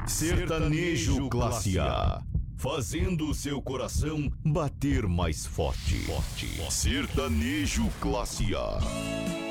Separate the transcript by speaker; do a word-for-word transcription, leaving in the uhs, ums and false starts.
Speaker 1: Sertanejo Classe A, fazendo o seu coração bater mais forte. Forte. Sertanejo Classe A.